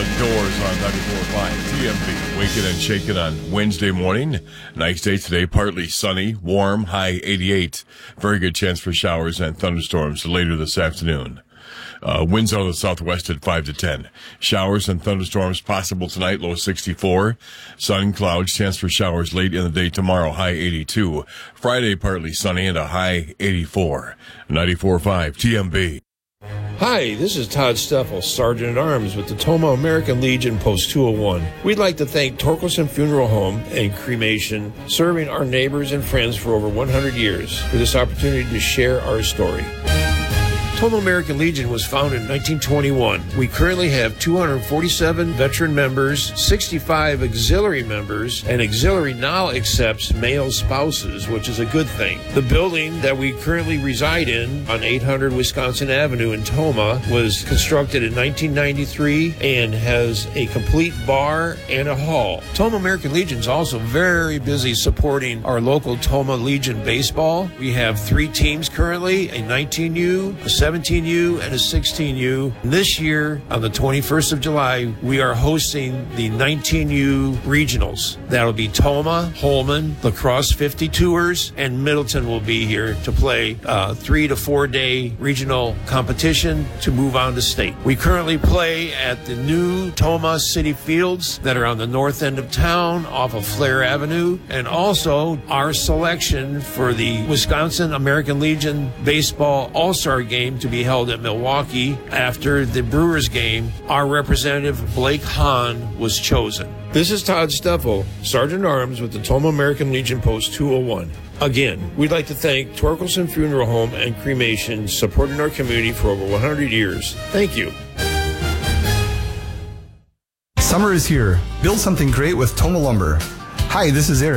Doors on 94.5 TMV. Waking and shaking on Wednesday morning. Nice day today. Partly sunny, warm, high 88. Very good chance for showers and thunderstorms later this afternoon. Winds out of the southwest at 5 to 10. Showers and thunderstorms possible tonight, low 64. Sun, clouds, chance for showers late in the day tomorrow, high 82. Friday, partly sunny and a high 84. 94.5 TMV. Hi, this is Todd Steffel, Sergeant at Arms with the Toma American Legion Post 201. We'd like to thank Torkelson Funeral Home and Cremation, serving our neighbors and friends for over 100 years, for this opportunity to share our story. Toma American Legion was founded in 1921. We currently have 247 veteran members, 65 auxiliary members, and auxiliary now accepts male spouses, which is a good thing. The building that we currently reside in on 800 Wisconsin Avenue in Toma was constructed in 1993 and has a complete bar and a hall. Toma American Legion is also very busy supporting our local Toma Legion baseball. We have 3 teams currently, a 19U, a 17U, and a 16U. This year, on the 21st of July, we are hosting the 19U regionals. That'll be Toma, Holman, La Crosse 52ers, and Middleton will be here to play 3 to 4 day regional competition to move on to state. We currently play at the new Toma City Fields that are on the north end of town off of Flair Avenue, and also our selection for the Wisconsin American Legion Baseball All-Star Game to be held at Milwaukee after the Brewers game. Our representative, Blake Hahn, was chosen. This is Todd Steffel, Sergeant at Arms with the Toma American Legion Post 201. Again, we'd like to thank Torkelson Funeral Home and Cremation, supporting our community for over 100 years. Thank you. Summer is here. Build something great with Toma Lumber. Hi, this is Eric.